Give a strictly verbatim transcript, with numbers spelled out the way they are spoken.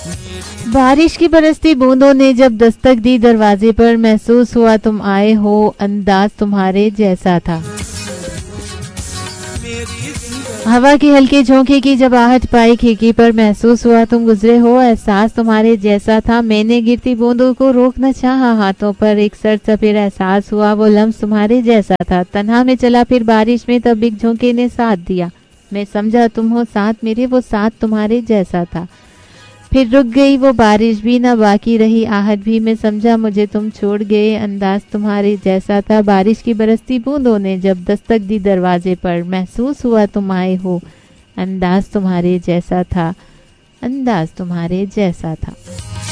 बारिश की बरसती बूंदों ने जब दस्तक दी दरवाजे पर, महसूस हुआ तुम आए हो, अंदाज तुम्हारे जैसा था। हवा की हल्के झोंके की जब आहट पाई खिड़की पर, महसूस हुआ तुम गुजरे हो, एहसास तुम्हारे जैसा था। मैंने गिरती बूंदों को रोकना चाहा हाथों पर, एक सर्द सा फिर एहसास हुआ वो लम्स तुम्हारे जैसा था। तन्हा में चला फिर बारिश में, तब एक झोंके ने साथ दिया, मैं समझा तुम हो साथ मेरे, वो साथ तुम्हारे जैसा था। फिर रुक गई वो बारिश भी, ना बाकी रही आहट भी, मैं समझा मुझे तुम छोड़ गए, अंदाज तुम्हारे जैसा था। बारिश की बरसती बूंदों ने जब दस्तक दी दरवाजे पर, महसूस हुआ तुम आए हो, अंदाज तुम्हारे जैसा था, अंदाज तुम्हारे जैसा था।